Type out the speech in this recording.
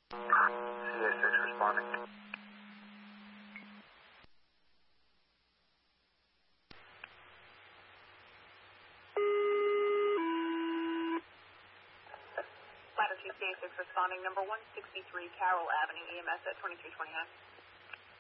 CA6 responding. Ladder 2 CA6 responding, number 163 Carroll Avenue, EMS at 2329.